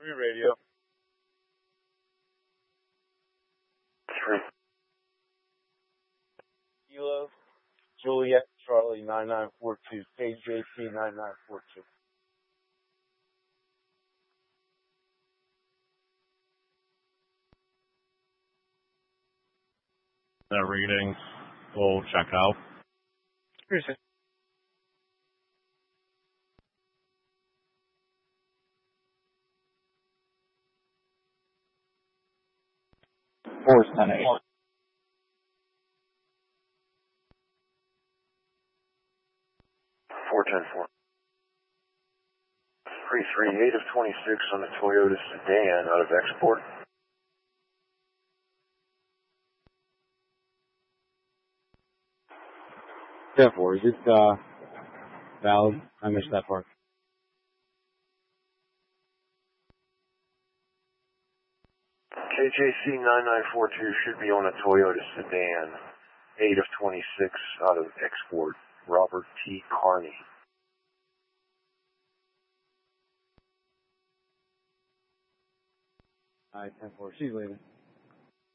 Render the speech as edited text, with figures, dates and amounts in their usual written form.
Army Radio. 3. Kilo, Juliet, Charlie 9942, KJC 9942. That reading will check out. Appreciate it. Force 10-8. 410-4. 338 of 26 on the Toyota sedan out of export. Therefore, is it valid? I missed that part. KJC 9942 should be on a Toyota sedan. 8 of 26 out of export. Robert T. Carney. Alright, 10-4. She's leaving.